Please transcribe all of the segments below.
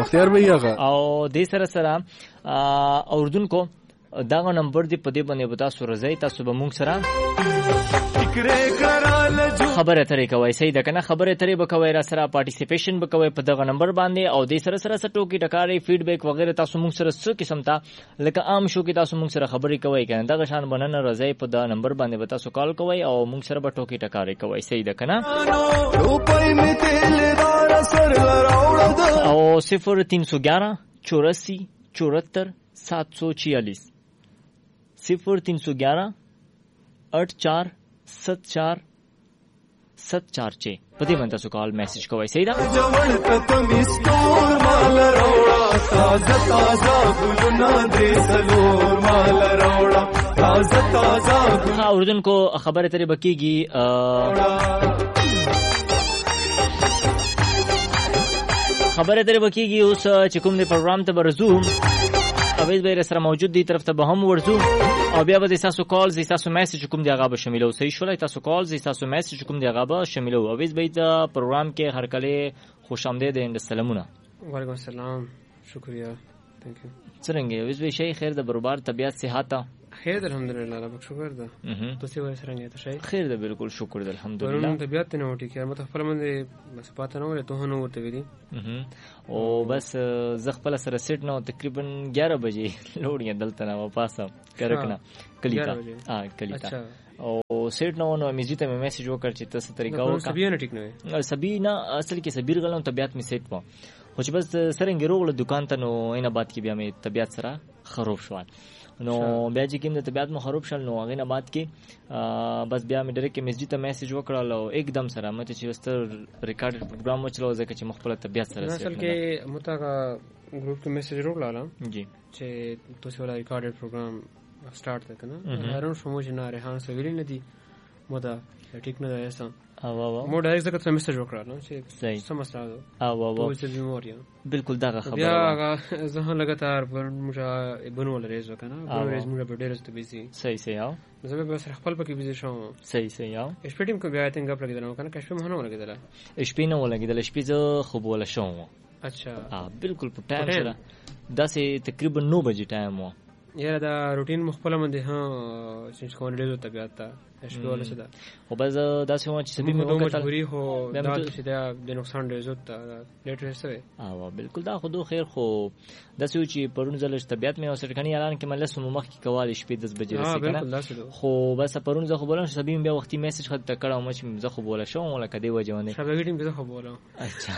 بختیار بھیا او دې سره سره اوردونکو داغه نمبر دی په دې باندې وتا سورځي تاسو به مونږ سره خبره ترې کوي صحیح ده کنه خبره ترې به کوي را سره پارټیسیپیشن به کوي په دغه نمبر باندې او دې سره سره ټوکی ټکاري فیډبیک وغیرہ تاسو مونږ سره څه قسم ته لکه عام شو کې تاسو مونږ سره خبرې کوي کنه دغه شان بننه راځي په دا نمبر باندې به تاسو کال کوي او مونږ سره به ټوکی ټکاري کوي صحیح ده کنه او 0311 84 74 746 0311 84 74 746 په دې باندې تاسو کال میسج کوئ صحیح ده اوردونکو خبره ترې بکیږي اوس چې کوم دې پروګرام ته ورزو اویز به سره موجود دی طرف ته به هم ورزو او بیا به تاسو کالز تاسو میسج کوم دی هغه به شاملو صحیح شولای تاسو کالز تاسو میسج کوم دی هغه به شاملو اویز به ته پروګرام کې هر کله خوش آمدید اند سلامونه وعلیکم السلام شکریہ ثانک یو څنګه اویز به شي خیر د برابر طبيعت صحت خیر الحمدلله الله شکر ده تاسو وایي څنګه ته شي خیر ده بالکل شکر ده الحمدلله ورته طبيعت نه وټی کې مته خپل باندې بس پاتې نه ولې ته نه ورته ویلي او بس زه خپل سره سیټ نو تقریبا 11 بجې لوړی دلته نه واپس کرکنه کلیتا او سیټ نو میزی ته میسج وکړ چې تاسو طریقه وکړه سبي نه ټیک نه سبي نه اصل کې سبیر غلم طبيعت می سیټ و خو چې بس سرنګ روغله دکان ته نو اینه بات کې بیا می طبيعت سره خراب شو نو بیا چې کوم د طبيعت مو خراب شل نو هغه نه بات کې بس بیا می ډایرکټ میسج ته میسج وکړل او एकदम سره مته چې واستر ریکارډډ پروګرام وچلو ځکه چې مخبل طبيعت سره اصل کې متاګه ګروپ کې میسج وکړل جی چې تاسو ولا ریکارډډ پروګرام سٹارټ وکړه هرون شموج نه ریحان سویل نه دي مده ټیک نه ده اسان او مو ډایرکټ ځکه میسج وکړل نو چې صحیح سمسته او څه بیماریا بالکل دا خبره بیا زه لګاتار موږ بنول ریز وکنه بنول ریز موږ په ډیر ست بيزي صحیح او زه به سره خپل پکې بيزي شوم صحیح او شپټیم کو بیا څنګه پرګیدل نو کنه کښ په مهنه ولګیدل شپې نه ولګیدل شپې زه خوب ولا شوم اچھا بالکل په ټایم سره داسې تقریبا 9 بجې ټایم و یاره دا روټین مخبل باندې ها چې کوم ډیرو طبيعت ته شپه ولا څه ده او بس داسې و چې سبي مې وکړل مجبوري هو دا چې دا د نقصان ډیر زوت لیټر سره او بالکل دا خو خیر خو داسې چې پرون ځل طبيعت مې اوسر کني اعلان کې ملس مخ کې کواله شپې 10 بجې رسېږي خو بس پرون زه خو بولم سبي بیا وختي میسج خط کړه مې چې زه خو بوله شوم ولا کدی وځونه شبګټیم به زه خو بوله اچھا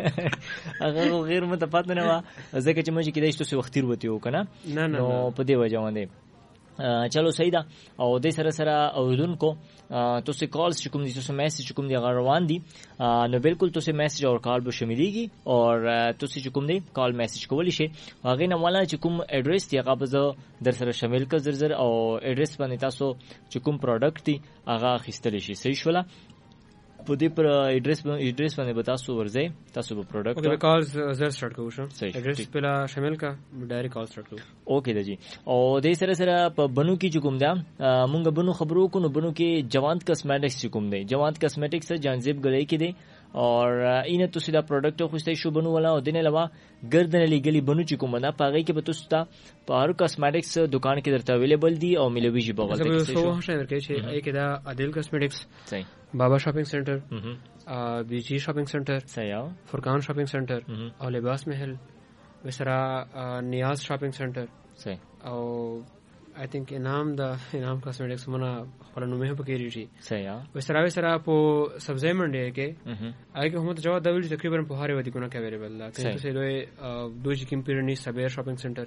هغه غیر متفاوت نه و ځکه چې مې کې دایښت څه وختي وروته وکنه نو په دې وځونه چلو صحیح ده او د سره سره اوردونکو تاسو کالز چې کوم دي تاسو میسج کوم دي روان دي نو بالکل تاسو میسج او کال به شاملېږي او تاسو چې کوم دي کال میسج کولی شي هغه نه ولا چې کوم اډرس دی هغه به در سره شامل ک زر او اډرس باندې تاسو چې کوم پروډکټ دی هغه خستل شي صحیح شولا په دې پر اډرس باندې به تاسو ورځي تاسو به پروډکټ اوکې کالز زر سٹارټ کوو شو اډرس په شامل کا ډایرکټ کال سٹارټ کوو اوکې دجی او د سره سره په بنو کې کوم دا مونږ بنو خبرو کو نو بنو کې جوانت کاسمیټکس کوم دی جوانت کاسمیټکس جانزیب غلې کې دی اور اینه تو سیدا پروډکټ خو ستې شو بنو ولا او دنه لوا ګردن لګلی بنو چې کوم نه پاغې کې به تاسو ته په هر کاسمیټکس دکان کې درته اویلیبل دي او ملوي جی بغل ته څه شو شاید کې چې ای کې دا عادل کاسمیټکس صحیح بابا شاپنگ سینٹر بیجی شاپنگ سینٹر صحیح فرقان شاپنگ سینٹر او لباس محل وسرا نیاز شاپنگ سینٹر صحیح او I think انعام کاسمیټکس منا خپل نومه په کې ریږي صحیح وسرا په سبزی منډي کې هغه هم ته جواب دی تقریبا په هاره ودی کو نه اویلیبل ده کنه څه دوی چې پیرنی سبیر شاپنگ سینټر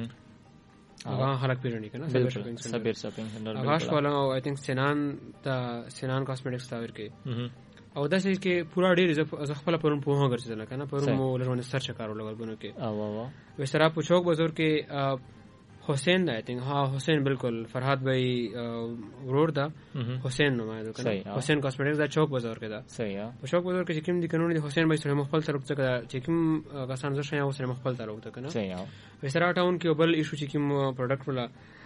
هغه خلک پیرنی کنه سبیر شاپنگ سینټر هغه والا او I think سنان کاسمیټکس تا ورکه او دا چې کې پورا ډیر ز خپل پرون په هغه ګرځیدل کنه پرون مو لرونه سرچ کارو لګل بنو کې او وسرا په چوک بازار کې حسین I think ها حسین بالکل فرحات بھائی ورور دا حسین نمایاں کنه حسین کاسمیټکس دا چوک بازار کې دا صحیح په چوک بازار کې چې کوم دي قانون دي حسین بھائی سره مخبل سره چې کوم کسان زه شیا سره مخبل تر وته کنه صحیح وسرا ټاون کې بل ایشو چې کوم پروډکټ ولا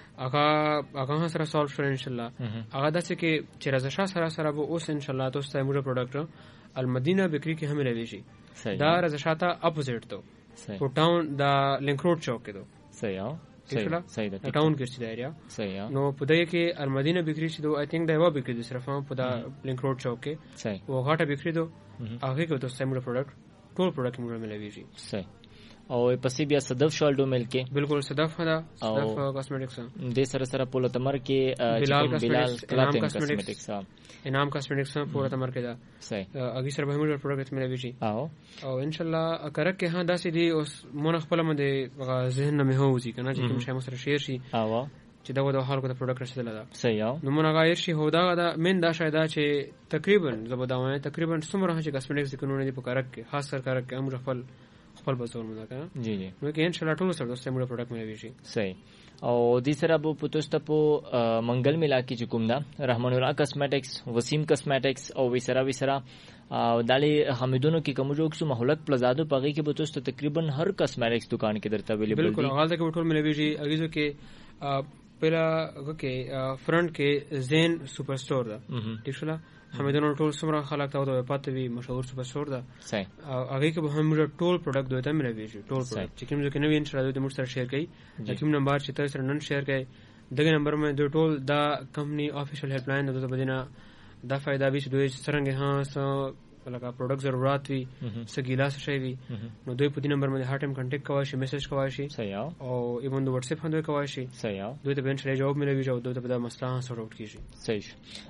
هغه سره سولف شو ان شاء الله هغه داسې کې چې رضا شاه سره به اوس ان شاء الله تاسو ته موږ پروډکټ المدینه بکری کې هم لوي شي دا رضا شاه ته اپوزیټ ته په ټاون د لینک روډ چوک کې دو صحیح صحیح ده ټاون کې چې دا ایریا صحیح نو په دې کې المدینه بیکری چې دو آی تھنک دا یو بیکری د صرف په دا لینک روډ چوک کې صحیح او غاټه بیکری دو هغه کې ته سیملر پروډکټ ټول پروډکټ موږ ملويږي صحیح او پسې بیا صدف شالډو مل کې بالکل صدف دا صدف کاسمیټکس د سره سره پوله تمر کې بلال کاسمیټکس انعام کاسمیټکس پوله تمر کې دا صحیح اګي سره به موږ پروډکټ ملويږي او ان شاء الله کرک کې ها داسې دی اوس مون خپل باندې ذهن نه مه وځي کنه چې کوم شی مو سره شیر شي چې دا د حال کو د پروډکټ رسیدل دا صحیح نو مونږ غایر شي هودا دا من دا شاید چې تقریبا زبداونه تقریبا څومره چې کاسمیټکس د قانون دی په کرک کې خاص کر کرک کې موږ خپل بازار مده کنه جی جی نو کې ان شاء الله ټول سره د سیمړ پروډکټ ملويږي صحیح او د سره په پوتوست په منګل ملا کې چې کوم دا رحمان الله کاسمیټکس وسیم کاسمیټکس او وسره او دالي حمیدونو کې کوم جوړ څو مهلک پلازادو پغې کې پوتوست تقریبا هر کاسمیټکس دکان کې درته اویلیبل دي بالکل حالت کې ټول ملويږي اګیزو کې پہلا کې فرنٹ کې زین سپر سٹور دا ٹھیک شلا حمیدونو ټول سمره خلک ته د پاتې وی مشهور سپر سٹور دا صحیح هغه کې به هم ټول پروډکټ دوی ته ملويږي ټول پروډکټ چې کوم ځکه نوی ان شاء الله دوی موږ سره شیر کړي کوم نمبر چې تاسو سره نن شیر کړي دغه نمبر مې دوی ټول دا کمپنی افیشل هیلپ لاین د بدینه دا فائدہ به چې دوی څنګه ها لکه پروډکټ ضرورت وي سګیلا څه شي وي نو دوی په دې نمبر باندې هر ټایم کانټیکټ کوي شي میسج کوي شي صحیح او ایون د واتس اپ باندې کوي شي صحیح دوی ته به ان شاء الله جواب ملوي او دوی ته به دا مسله سورټ کیږي صحیح